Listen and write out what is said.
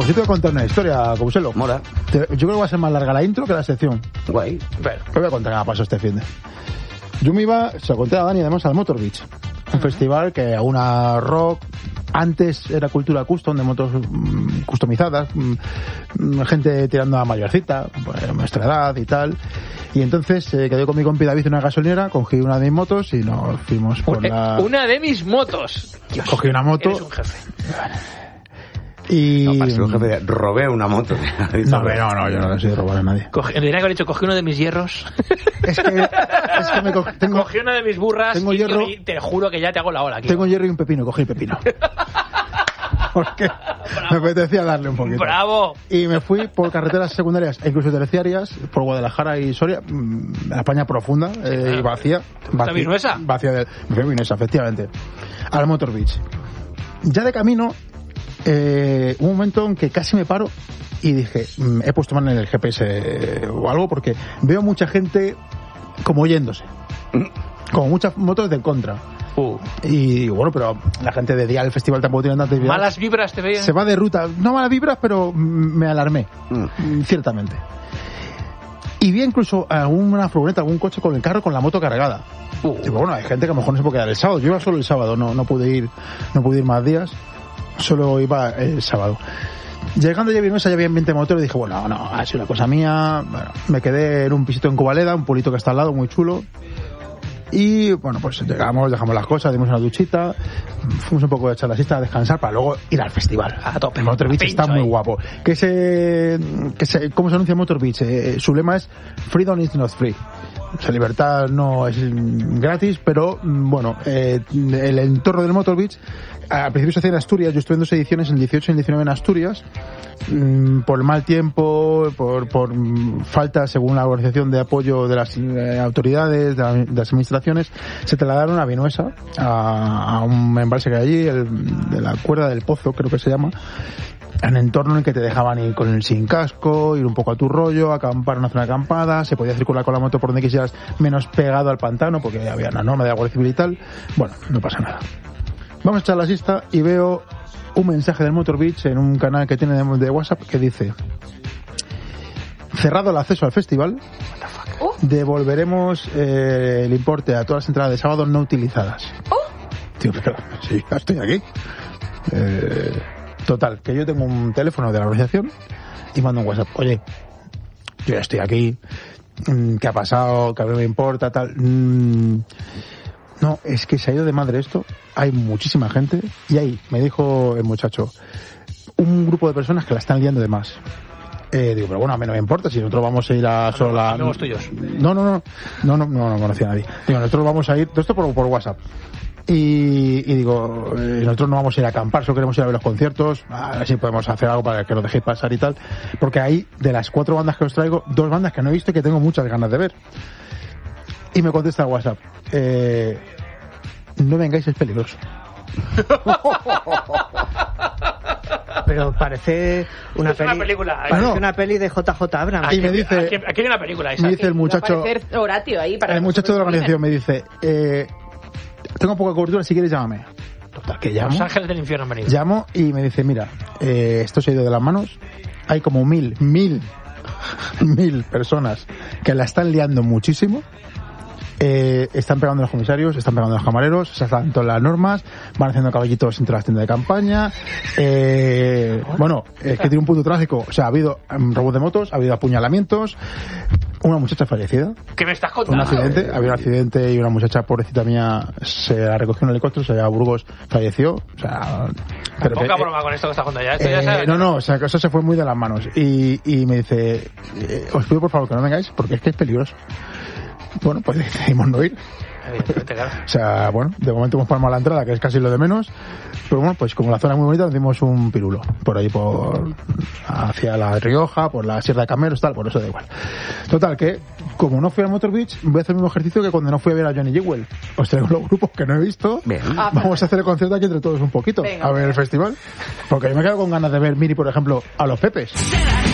Pues yo te voy a contar una historia, Couselo. Mola. Yo creo que va a ser más larga la intro que la sección. Guay. Te voy a contar qué me pasó este fin de. Yo me iba, se lo conté a Dani además, al Motor Beach. Un festival que a una rock, antes era cultura custom, de motos customizadas, gente tirando a mayorcita, pues, nuestra edad y tal. Y entonces quedé con mi compi David en una gasolinera, cogí una de mis motos y nos fuimos por la... Una de mis motos. Dios, cogí una moto... Eres un jefe. Y... No, para ser un jefe, robé una moto. No, yo no le soy robar a nadie. Tendría que haber dicho, cogí uno de mis hierros. Es que me cogí una de mis burras tengo hierro, y te juro que ya te hago la ola aquí. Tengo hierro y un pepino, cogí el pepino. Porque me apetecía darle un poquito. ¡Bravo! Y me fui por carreteras secundarias e incluso terciarias, por Guadalajara y Soria, la España profunda y vacía. ¿La Vinuesa? Vacía de... Me fui a Vinuesa, efectivamente. Al Motor Beach. Ya de camino, un momento en que casi me paro y dije, he puesto mano en el GPS o algo, porque veo mucha gente como yéndose. Como muchas motos de contra. Y bueno, pero la gente de día del festival tampoco tiene tanta actividad. ¿Malas vibras te veían? Se va de ruta. No malas vibras, pero me alarmé. Ciertamente. Y vi incluso alguna furgoneta, algún coche con el carro con la moto cargada. Digo, bueno, hay gente que a lo mejor no se puede quedar el sábado. Yo iba solo el sábado, no pude ir más días. Solo iba el sábado. Llegando ya a Vinuesa ya había 20 motores y dije, bueno, no, ha sido una cosa mía. Bueno, me quedé en un pisito en Covaleda, un pueblito que está al lado, muy chulo. Y bueno, pues llegamos, dejamos las cosas, dimos una duchita, fuimos un poco a echar la siesta, a descansar para luego ir al festival. A tope. El Motor Beach está muy guapo. ¿Cómo se anuncia Motor Beach? Su lema es Freedom is not free. O sea, libertad no es gratis, pero bueno, el entorno del Motor Beach, al principio se hacía en Asturias. Yo estuve en 2 ediciones, en 18 y en 19 en Asturias. Por el mal tiempo, por falta, según la organización, de apoyo de las autoridades, de las administraciones, se trasladaron a Vinuesa, a un embalse que hay allí, de la Cuerda del Pozo, creo que se llama, un entorno en el que te dejaban ir con el sin casco, ir un poco a tu rollo, acampar en una zona acampada, se podía circular con la moto por donde quisieras, menos pegado al pantano, porque había una norma de la Guardia Civil y tal. Bueno, no pasa nada. Vamos a echar la siesta y veo un mensaje del Motor Beach en un canal que tiene de WhatsApp que dice: cerrado el acceso al festival, devolveremos el importe a todas las entradas de sábado no utilizadas. Tío, pero sí, ya estoy aquí. Total, que yo tengo un teléfono de la organización y mando un WhatsApp: oye, yo ya estoy aquí, ¿qué ha pasado? ¿Qué a mí me importa? Tal. No, es que se ha ido de madre esto. Hay muchísima gente. Y ahí me dijo el muchacho, un grupo de personas que la están liando de más. Digo, pero bueno, a mí no me importa si nosotros vamos a ir a sola. Amigos tuyos. No conocía a nadie. Digo, nosotros vamos a ir, todo esto por WhatsApp. Y digo, nosotros no vamos a ir a acampar, solo queremos ir a ver los conciertos, a ver si podemos hacer algo para que nos dejéis pasar y tal. Porque hay, de las 4 bandas que os traigo, 2 bandas que no he visto y que tengo muchas ganas de ver. Y me contesta el WhatsApp: no vengáis, es peligroso. Pero parece una película. Parece una peli de JJ Abrams. Y me dice, aquí hay una película. Me dice el muchacho, el muchacho de la organización me dice: tengo poca cobertura, si quieres llámame. Total, que llamo. Los Ángeles del Infierno han venido. Llamo y me dice: mira, esto se ha ido de las manos. Hay como 1000 personas que la están liando muchísimo. Están pegando a los comisarios, están pegando a los camareros, se saltan todas las normas, van haciendo caballitos entre las tiendas de campaña. Bueno, es que tiene un punto trágico. O sea, ha habido robos de motos, ha habido apuñalamientos, una muchacha fallecida. ¿Qué me estás contando? Había un accidente y una muchacha, pobrecita mía, se la recogió en un helicóptero, se llevó a Burgos, falleció. O sea, pero poca broma con esto que estás contando ya. Esto ya sabes. No, o sea, que eso se fue muy de las manos. Y me dice: os pido por favor que no vengáis porque es que es peligroso. Bueno, pues decidimos no ir. Claro. O sea, bueno, de momento hemos palmado la entrada, que es casi lo de menos. Pero bueno, pues como la zona es muy bonita, nos dimos un pirulo. Por ahí, hacia La Rioja, por la Sierra de Cameros, tal, por eso da igual. Total, que como no fui al Motor Beach, voy a hacer el mismo ejercicio que cuando no fui a ver a Johnny Jewel. Os traigo los grupos que no he visto. Bien. Vamos a hacer el concierto aquí entre todos un poquito. Venga, a ver el festival. Porque yo me quedo con ganas de ver, Miri, por ejemplo, a los Pepes.